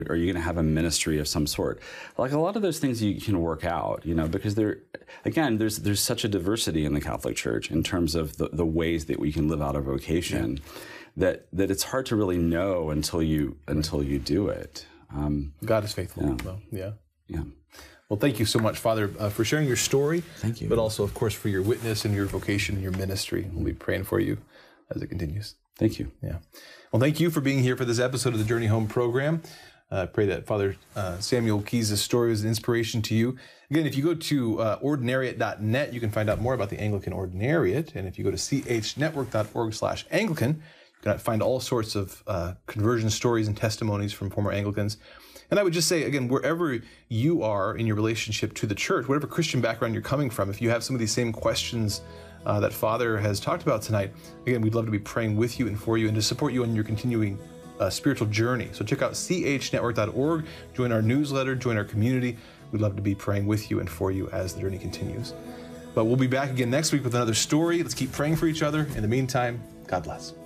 Are you going to have a ministry of some sort? Like a lot of those things you can work out, because there's such a diversity in the Catholic Church in terms of the ways that we can live out our vocation that it's hard to really know until you do it. God is faithful. Yeah. Well, thank you so much, Father, for sharing your story. Thank you. But also, of course, for your witness and your vocation and your ministry. We'll be praying for you as it continues. Thank you. Yeah. Well, thank you for being here for this episode of the Journey Home program. I pray that Father Samuel Keyes' story was an inspiration to you. Again, if you go to ordinariate.net, you can find out more about the Anglican Ordinariate. And if you go to chnetwork.org/Anglican, you can find all sorts of conversion stories and testimonies from former Anglicans. And I would just say, again, wherever you are in your relationship to the church, whatever Christian background you're coming from, if you have some of these same questions that Father has talked about tonight, again, we'd love to be praying with you and for you and to support you on your continuing spiritual journey. So check out chnetwork.org, join our newsletter, join our community. We'd love to be praying with you and for you as the journey continues. But we'll be back again next week with another story. Let's keep praying for each other. In the meantime, God bless.